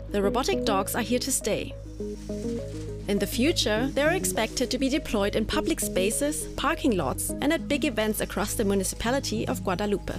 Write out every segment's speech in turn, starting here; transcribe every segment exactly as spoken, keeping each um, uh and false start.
The robotic dogs are here to stay. In the future, they are expected to be deployed in public spaces, parking lots, and at big events across the municipality of Guadalupe.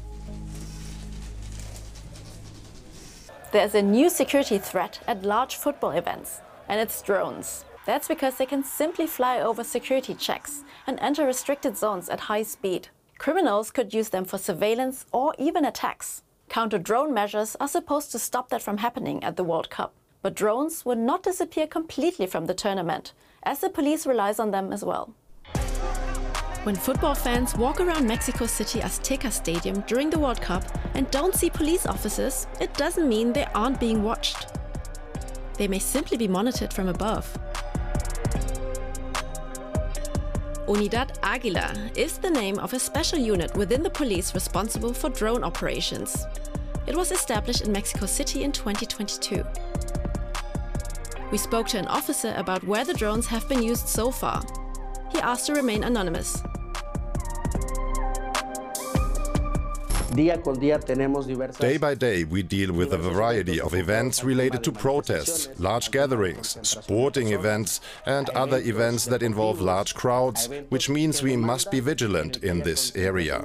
There's a new security threat at large football events, and it's drones. That's because they can simply fly over security checks and enter restricted zones at high speed. Criminals could use them for surveillance or even attacks. Counter-drone measures are supposed to stop that from happening at the World Cup. But drones would not disappear completely from the tournament, as the police relies on them as well. When football fans walk around Mexico City Azteca Stadium during the World Cup and don't see police officers, it doesn't mean they aren't being watched. They may simply be monitored from above. Unidad Águila is the name of a special unit within the police responsible for drone operations. It was established in Mexico City in twenty twenty-two. We spoke to an officer about where the drones have been used so far. He asked to remain anonymous. Day by day, we deal with a variety of events related to protests, large gatherings, sporting events, and other events that involve large crowds, which means we must be vigilant in this area.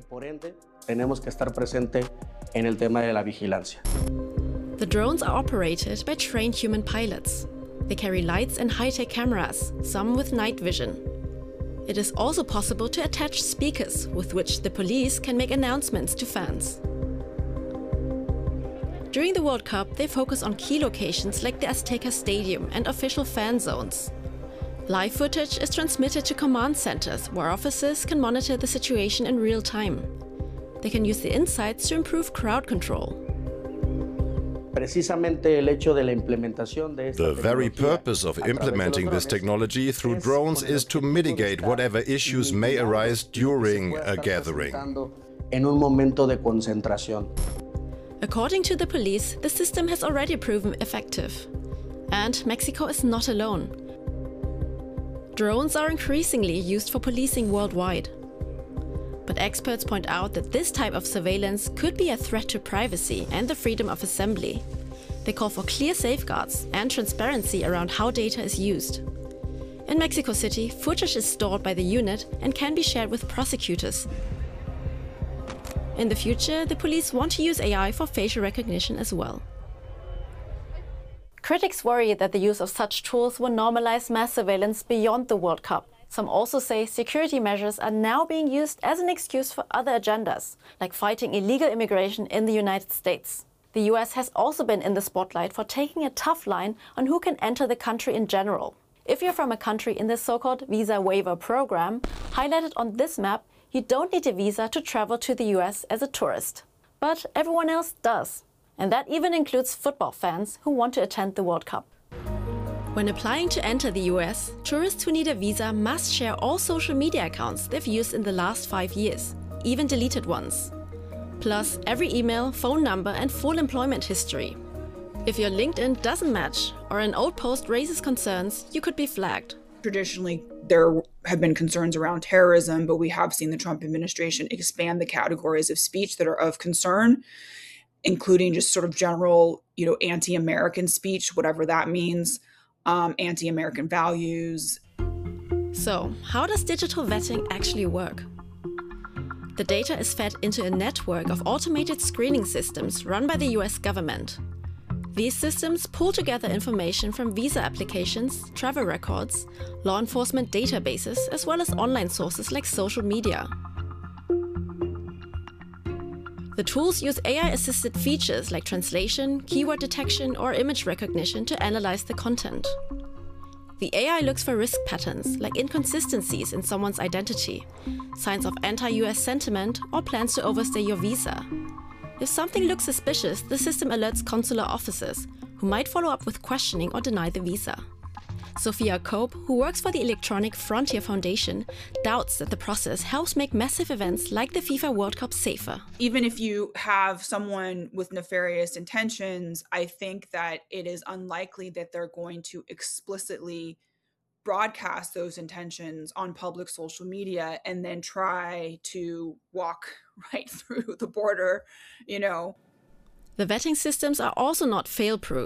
The drones are operated by trained human pilots. They carry lights and high-tech cameras, some with night vision. It is also possible to attach speakers with which the police can make announcements to fans. During the World Cup, they focus on key locations like the Azteca Stadium and official fan zones. Live footage is transmitted to command centers where officers can monitor the situation in real time. They can use the insights to improve crowd control. The very purpose of implementing this technology through drones is to mitigate whatever issues may arise during a gathering. According to the police, the system has already proven effective. And Mexico is not alone. Drones are increasingly used for policing worldwide. But experts point out that this type of surveillance could be a threat to privacy and the freedom of assembly. They call for clear safeguards and transparency around how data is used. In Mexico City, footage is stored by the unit and can be shared with prosecutors. In the future, the police want to use A I for facial recognition as well. Critics worry that the use of such tools will normalize mass surveillance beyond the World Cup. Some also say security measures are now being used as an excuse for other agendas, like fighting illegal immigration in the United States. The U S has also been in the spotlight for taking a tough line on who can enter the country in general. If you're from a country in the so-called visa waiver program, highlighted on this map, you don't need a visa to travel to the U S as a tourist. But everyone else does. And that even includes football fans who want to attend the World Cup. When applying to enter the U S, tourists who need a visa must share all social media accounts they've used in the last five years, even deleted ones. Plus every email, phone number and full employment history. If your LinkedIn doesn't match or an old post raises concerns, you could be flagged. Traditionally, there have been concerns around terrorism, but we have seen the Trump administration expand the categories of speech that are of concern, including just sort of general, you know, anti-American speech, whatever that means. Um, anti-American values. So, how does digital vetting actually work? The data is fed into a network of automated screening systems run by the U S government. These systems pull together information from visa applications, travel records, law enforcement databases, as well as online sources like social media. The tools use A I-assisted features like translation, keyword detection, or image recognition to analyze the content. The A I looks for risk patterns, like inconsistencies in someone's identity, signs of anti-U S sentiment, or plans to overstay your visa. If something looks suspicious, the system alerts consular officers, who might follow up with questioning or deny the visa. Sophia Cope, who works for the Electronic Frontier Foundation, doubts that the process helps make massive events like the FIFA World Cup safer. Even if you have someone with nefarious intentions, I think that it is unlikely that they're going to explicitly broadcast those intentions on public social media and then try to walk right through the border, you know. The vetting systems are also not fail-proof.